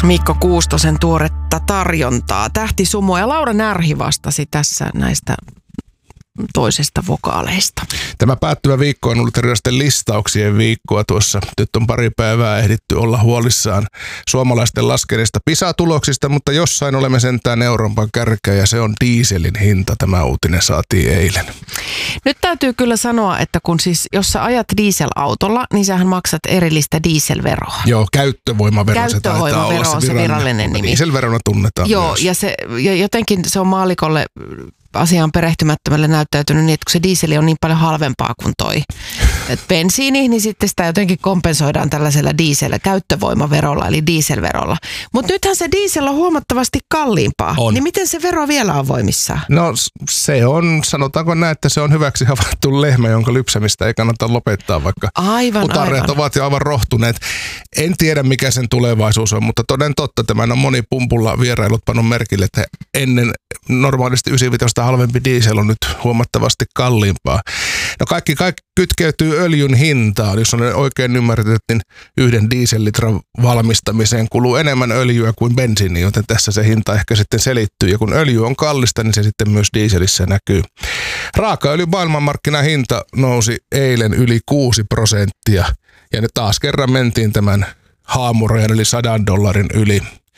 Mikko Kuustosen tuoretta tarjontaa. Tähti Sumo ja Laura Närhi vastasi tässä näistä toisesta vokaaleista. Tämä päättyvä viikko on ollut erilaisten listauksien viikkoa tuossa. Nyt on pari päivää ehditty olla huolissaan suomalaisten laskeneista PISA-tuloksista, mutta jossain olemme sentään Euroopan kärkeä ja se on dieselin hinta. Tämä uutinen saatiin eilen. Nyt täytyy kyllä sanoa, että jos sä ajat dieselautolla, niin sähän maksat erillistä dieselveroa. Joo, käyttövoimavero se taitaa olla on se virallinen nimi. Dieselverona tunnetaan Joo, myös. Ja jotenkin se on maallikolle asiaan perehtymättömälle näyttäytynyt niin, että kun se dieseli on niin paljon halvempaa kuin toi bensiini, niin sitten sitä jotenkin kompensoidaan tällaisella käyttövoimaverolla, eli dieselverolla. Mutta nythän se diesel on huomattavasti kalliimpaa. On. Niin miten se vero vielä on voimissaan? No se on, sanotaanko näin, että se on hyväksi havaittu lehmä, jonka lypsämistä ei kannata lopettaa, vaikka utareet ovat jo aivan rohtuneet. En tiedä, mikä sen tulevaisuus on, mutta toden totta, tämän on moni pumpulla vierailut pannut merkille, että ennen normaalisti 95 halvempi diesel on nyt huomattavasti kalliimpaa. No kaikki kytkeytyy öljyn hintaan. Jos on oikein ymmärretty, niin yhden diesellitran valmistamiseen kuluu enemmän öljyä kuin bensiini, joten tässä se hinta ehkä sitten selittyy. Ja kun öljy on kallista, niin se sitten myös dieselissä näkyy. Raakaöljyn maailmanmarkkinahinta nousi eilen yli 6%. Ja nyt taas kerran mentiin tämän haamurajan eli $100 yli.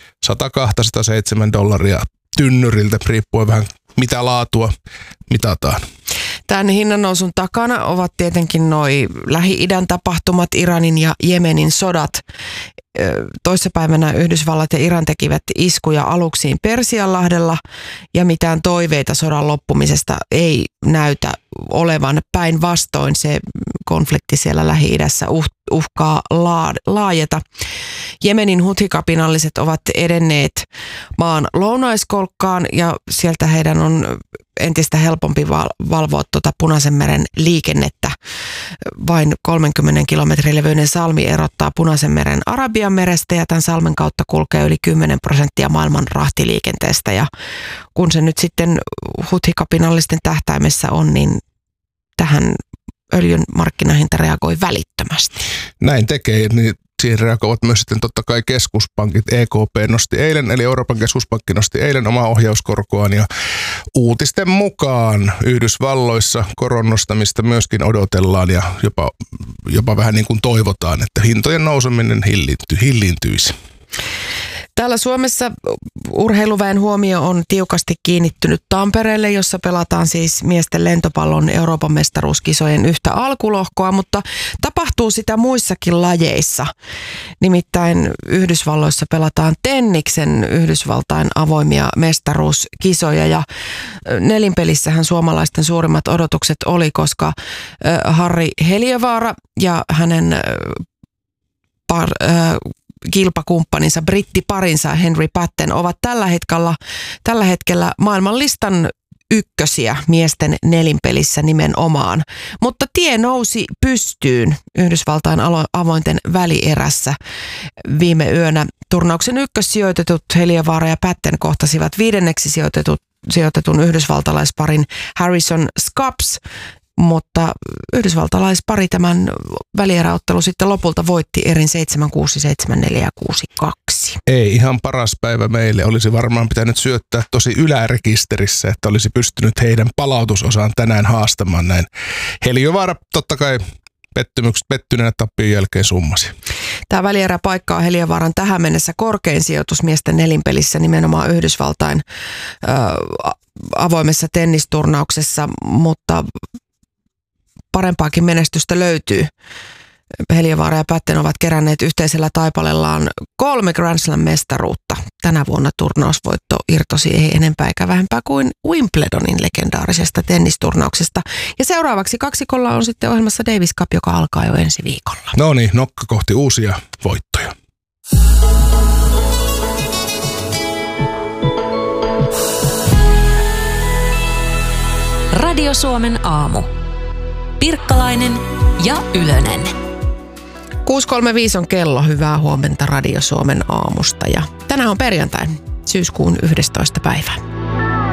$102-107 tynnyriltä, riippuen vähän mitä laatua mitataan. Tämän hinnannousun takana ovat tietenkin noi Lähi-idän tapahtumat, Iranin ja Jemenin sodat. Toissapäivänä Yhdysvallat ja Iran tekivät iskuja aluksiin Persianlahdella ja mitään toiveita sodan loppumisesta ei näytä olevan. Päinvastoin se konflikti siellä Lähi-idässä uhkaa laajeta. Jemenin huthi-kapinalliset ovat edenneet maan lounaiskolkkaan ja sieltä heidän on entistä helpompi valvoa Punaisen meren liikennettä. Vain 30 kilometrin levyinen salmi erottaa Punaisen meren Arabian merestä ja tämän salmen kautta kulkee yli 10% maailman rahtiliikenteestä. Ja kun se nyt sitten huthi-kapinallisten tähtäimessä on, niin tähän öljyn markkinahinta reagoi välittömästi. Näin tekee, niin siihen reagoivat myös sitten totta kai keskuspankit. EKP nosti eilen, eli Euroopan keskuspankki nosti eilen omaa ohjauskorkoaan ja uutisten mukaan Yhdysvalloissa koron nostamista myöskin odotellaan ja jopa vähän niin kuin toivotaan, että hintojen nousuminen hilliintyisi. Täällä Suomessa urheiluväen huomio on tiukasti kiinnittynyt Tampereelle, jossa pelataan siis miesten lentopallon Euroopan mestaruuskisojen yhtä alkulohkoa, mutta tapahtuu sitä muissakin lajeissa. Nimittäin Yhdysvalloissa pelataan tenniksen Yhdysvaltain avoimia mestaruuskisoja ja nelinpelissähän suomalaisten suurimmat odotukset oli, koska Harri Heliövaara ja hänen kilpakumppaninsa, brittiparinsa Henry Patten ovat tällä hetkellä maailmanlistan ykkösiä miesten nelinpelissä nimenomaan. Mutta tie nousi pystyyn Yhdysvaltain avointen välierässä viime yönä. Turnauksen ykkössijoitetut Heliövaara ja Patten kohtasivat viidenneksi sijoitetun yhdysvaltalaisparin Harrison Scaps, mutta yhdysvaltalaispari tämän välieräottelu sitten lopulta voitti erin 7-6, 7-4 ja 6-2. Ei ihan paras päivä meille. Olisi varmaan pitänyt syöttää tosi ylärekisterissä, että olisi pystynyt heidän palautusosaan tänään haastamaan näin. Heliövaara totta kai pettyneenä tappion jälkeen summasi. Tämä välieräpaikka on Heliövaaran tähän mennessä korkein sijoitus miesten nelinpelissä nimenomaan Yhdysvaltain avoimessa tennisturnauksessa, mutta parempaakin menestystä löytyy. Heliövaara ja Patten ovat keränneet yhteisellä taipalellaan 3 Grand Slam-mestaruutta. Tänä vuonna turnausvoitto irtosi ei enempää eikä vähempää kuin Wimbledonin legendaarisesta tennisturnauksesta. Ja seuraavaksi kaksikolla on sitten ohjelmassa Davis Cup, joka alkaa jo ensi viikolla. No niin, nokka kohti uusia voittoja. Radio Suomen aamu. Pirkkalainen ja Ylönen. 6.35 on kello. Hyvää huomenta Radio Suomen aamusta. Ja tänään on perjantai, syyskuun 11. päivä.